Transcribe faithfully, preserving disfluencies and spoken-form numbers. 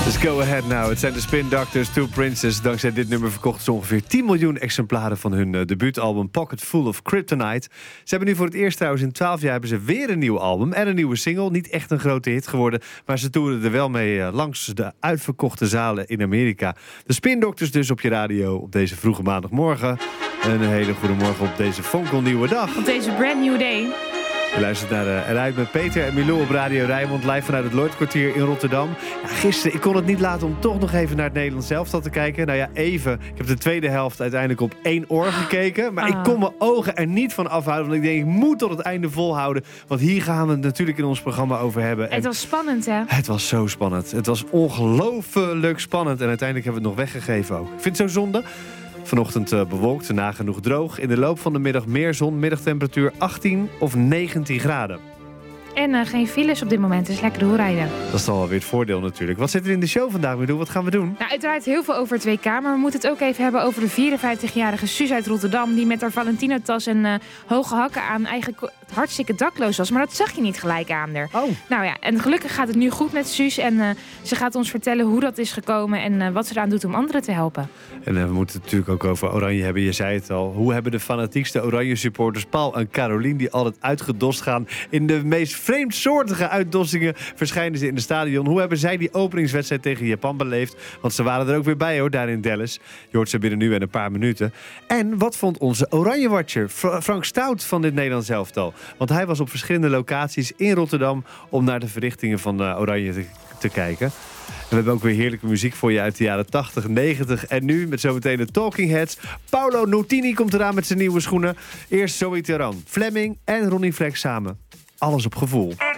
Dus go ahead now. Het zijn de Spin Doctors, Two Princes. Dankzij dit nummer verkochten ze ongeveer tien miljoen exemplaren van hun uh, debuutalbum Pocket Full of Kryptonite. Ze hebben nu voor het eerst trouwens in twaalf jaar hebben ze weer een nieuw album en een nieuwe single. Niet echt een grote hit geworden, maar ze toeren er wel mee uh, langs de uitverkochte zalen in Amerika. De Spin Doctors dus op je radio op deze vroege maandagmorgen. En een hele goede morgen op deze fonkelnieuwe dag. Op deze brand new day. Je luistert naar uh, Eruit met Peter en Milou op Radio Rijnmond, live vanuit het Lloydkwartier in Rotterdam. Ja, gisteren, ik kon het niet laten om toch nog even naar het Nederlands elftal te kijken. Nou ja, even. Ik heb de tweede helft uiteindelijk op één oor gekeken. Maar ah. ik kon mijn ogen er niet van afhouden. Want ik denk, ik moet tot het einde volhouden. Want hier gaan we het natuurlijk in ons programma over hebben. En het was spannend, hè? Het was zo spannend. Het was ongelooflijk spannend. En uiteindelijk hebben we het nog weggegeven ook. Ik vind het zo zonde. Vanochtend uh, bewolkt, nagenoeg droog. In de loop van de middag meer zon, middagtemperatuur achttien of negentien graden. En uh, geen files op dit moment, dus lekker doorrijden. Dat is dan wel weer het voordeel natuurlijk. Wat zit er in de show vandaag, Milou? Wat gaan we doen? Nou, uiteraard heel veel over het W K, maar we moeten het ook even hebben over de vierenvijftigjarige Suus uit Rotterdam, die met haar Valentino-tas en uh, hoge hakken aan eigenlijk hartstikke dakloos was. Maar dat zag je niet gelijk aan haar. Oh. Nou ja, en gelukkig gaat het nu goed met Suus en uh, ze gaat ons vertellen hoe dat is gekomen en uh, wat ze eraan doet om anderen te helpen. En uh, we moeten het natuurlijk ook over Oranje hebben. Je zei het al. Hoe hebben de fanatiekste Oranje supporters Paul en Carolien, die altijd uitgedost gaan in de meest vreemdsoortige uitdossingen, verschijnen ze in het stadion. Hoe hebben zij die openingswedstrijd tegen Japan beleefd? Want ze waren er ook weer bij, hoor, daar in Dallas. Je hoort ze binnen nu en een paar minuten. En wat vond onze Oranje-watcher Frank Stout van dit Nederlands elftal? Want hij was op verschillende locaties in Rotterdam om naar de verrichtingen van uh, Oranje te, te kijken. En we hebben ook weer heerlijke muziek voor je uit de jaren tachtig, negentig en nu met zometeen de Talking Heads. Paolo Nutini komt eraan met zijn nieuwe schoenen. Eerst Zoe Theran, Fleming en Ronnie Flex samen. Alles op gevoel.